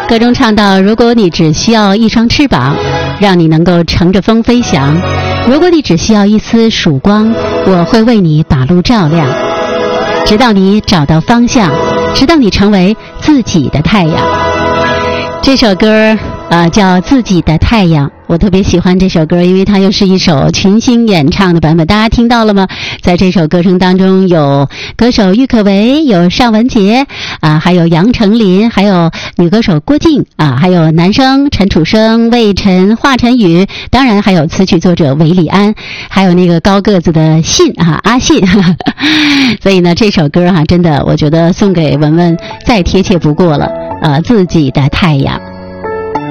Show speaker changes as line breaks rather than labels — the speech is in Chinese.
歌中唱到，如果你只需要一双翅膀，让你能够乘着风飞翔，如果你只需要一丝曙光，我会为你把路照亮，直到你找到方向，直到你成为自己的太阳。这首歌叫《自己的太阳》，我特别喜欢这首歌，因为它又是一首群星演唱的版本。大家听到了吗？在这首歌声当中，有歌手郁可唯，有尚雯婕还有杨丞琳，还有女歌手郭靖还有男生陈楚生、魏晨、华晨宇，当然还有词曲作者韦礼安，还有那个高个子的信阿信。所以呢，这首歌真的我觉得送给文文再贴切不过了。自己的太阳。